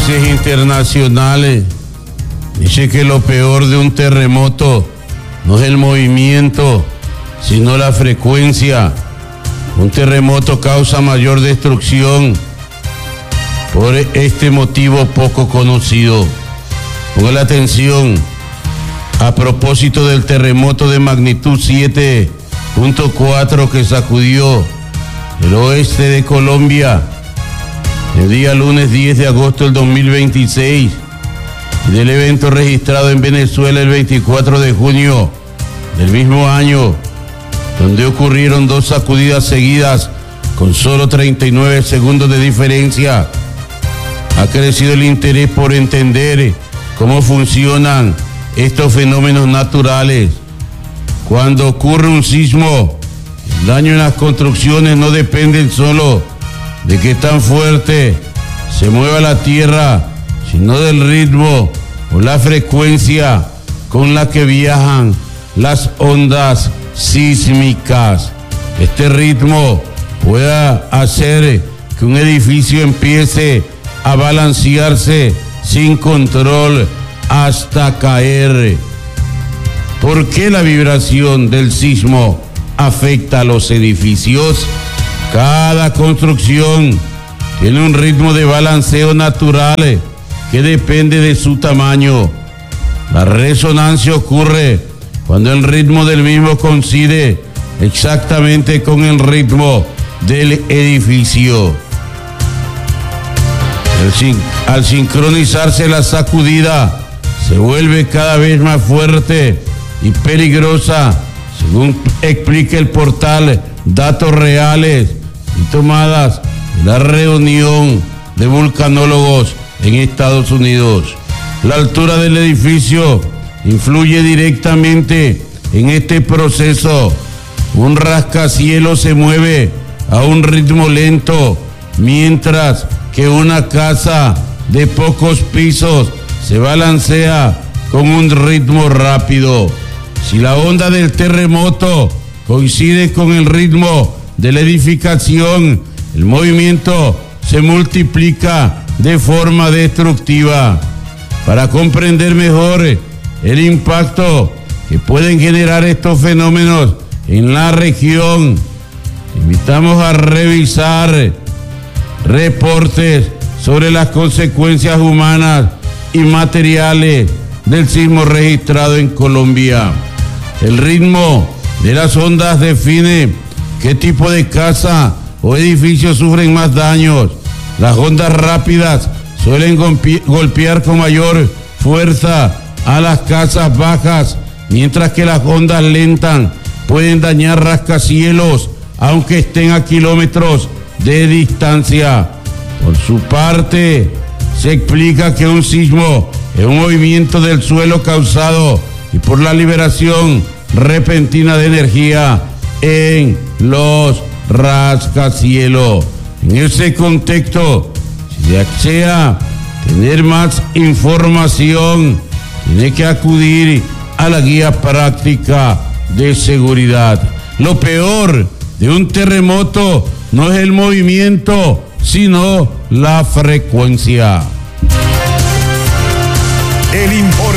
índices internacionales dice que lo peor de un terremoto no es el movimiento, sino la frecuencia. Un terremoto causa mayor destrucción por este motivo poco conocido. Ponga la atención. A propósito del terremoto de magnitud 7.4 que sacudió el oeste de Colombia el día lunes 10 de agosto del 2026 y del evento registrado en Venezuela el 24 de junio del mismo año, donde ocurrieron dos sacudidas seguidas con solo 39 segundos de diferencia. Ha crecido el interés por entender cómo funcionan estos fenómenos naturales. Cuando ocurre un sismo, el daño en las construcciones no depende solo de qué tan fuerte se mueva la tierra, sino del ritmo o la frecuencia con la que viajan las ondas sísmicas. Este ritmo puede hacer que un edificio empiece a balancearse sin control hasta caer. ¿Por qué la vibración del sismo afecta a los edificios? Cada construcción tiene un ritmo de balanceo natural que depende de su tamaño. La resonancia ocurre cuando el ritmo del mismo coincide exactamente con el ritmo del edificio. Al sincronizarse la sacudida, se vuelve cada vez más fuerte y peligrosa, según explica el portal Datos Reales y Tomadas de la reunión de vulcanólogos en Estados Unidos. La altura del edificio influye directamente en este proceso. Un rascacielos se mueve a un ritmo lento, mientras que una casa de pocos pisos se balancea con un ritmo rápido. Si la onda del terremoto coincide con el ritmo de la edificación, el movimiento se multiplica de forma destructiva. Para comprender mejor el impacto que pueden generar estos fenómenos en la región, te invitamos a revisar reportes sobre las consecuencias humanas y materiales del sismo registrado en Colombia. El ritmo de las ondas define qué tipo de casa o edificio sufren más daños. Las ondas rápidas suelen golpear con mayor fuerza a las casas bajas, mientras que las ondas lentas pueden dañar rascacielos aunque estén a kilómetros de distancia. Por su parte, se explica que un sismo es un movimiento del suelo causado y por la liberación repentina de energía en los rascacielos. En ese contexto, si desea tener más información, tiene que acudir a la guía práctica de seguridad. Lo peor de un terremoto no es el movimiento, sino la frecuencia. El informe.